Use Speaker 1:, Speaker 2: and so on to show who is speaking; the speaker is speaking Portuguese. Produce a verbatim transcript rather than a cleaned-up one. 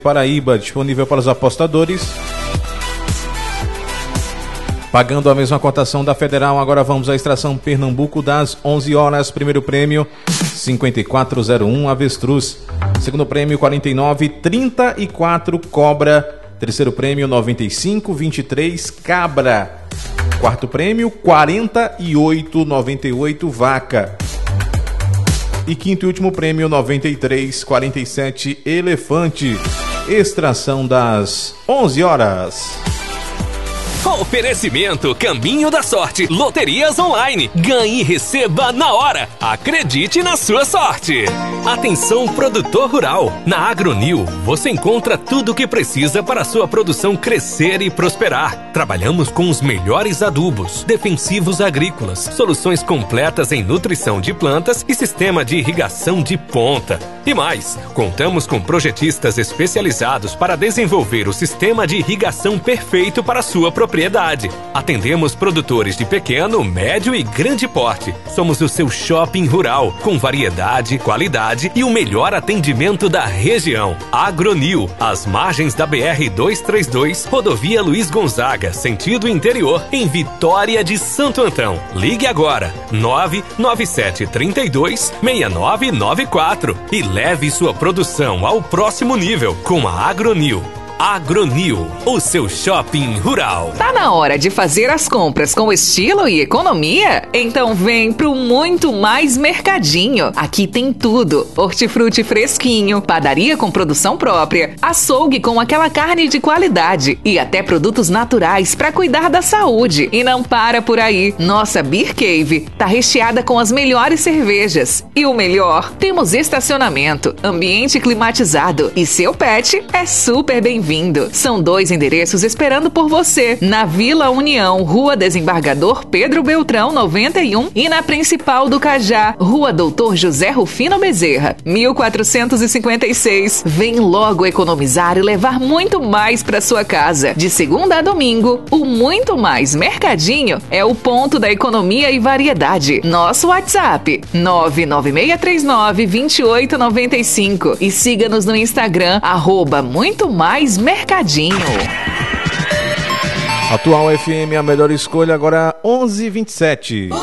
Speaker 1: Paraíba, disponível para os apostadores. Pagando a mesma cotação da Federal, agora vamos à extração Pernambuco das onze horas. Primeiro prêmio, cinquenta e quatro zero um, Avestruz. Segundo prêmio, quarenta e nove trinta e quatro, Cobra. Terceiro prêmio, noventa e cinco vinte e três, Cabra. Quarto prêmio, quarenta e oito noventa e oito, Vaca. E quinto e último prêmio, noventa e três quarenta e sete, Elefante. Extração das onze horas.
Speaker 2: Oferecimento Caminho da Sorte, Loterias Online. Ganhe e receba na hora. Acredite na sua sorte. Atenção, produtor rural. Na Agronil, você encontra tudo o que precisa para a sua produção crescer e prosperar. Trabalhamos com os melhores adubos, defensivos agrícolas, soluções completas em nutrição de plantas e sistema de irrigação de ponta. E mais, contamos com projetistas especializados para desenvolver o sistema de irrigação perfeito para a sua propriedade. Atendemos produtores de pequeno, médio e grande porte. Somos o seu shopping rural, com variedade, qualidade e o melhor atendimento da região. Agronil, às margens da B R duzentos e trinta e dois, Rodovia Luiz Gonzaga, sentido interior, em Vitória de Santo Antão. Ligue agora, nove nove sete três dois, seis nove nove quatro e leve sua produção ao próximo nível com a Agronil. Agronil, o seu shopping rural.
Speaker 3: Tá na hora de fazer as compras com estilo e economia? Então vem pro Muito Mais Mercadinho. Aqui tem tudo: hortifruti fresquinho, padaria com produção própria, açougue com aquela carne de qualidade e até produtos naturais para cuidar da saúde. E não para por aí. Nossa Beer Cave tá recheada com as melhores cervejas. E o melhor, temos estacionamento, ambiente climatizado e seu pet é super bem-vindo. São dois endereços esperando por você: na Vila União, Rua Desembargador Pedro Beltrão noventa e um, e na Principal do Cajá, Rua Doutor José Rufino Bezerra, mil quatrocentos e cinquenta e seis. Vem logo economizar e levar muito mais para sua casa. De segunda a domingo, o Muito Mais Mercadinho é o ponto da economia e variedade. Nosso WhatsApp nove nove seis três nove, dois oito nove cinco e siga-nos no Instagram arroba Muito Mais Mercadinho.
Speaker 1: Atual F M, a melhor escolha, agora onze e vinte e sete.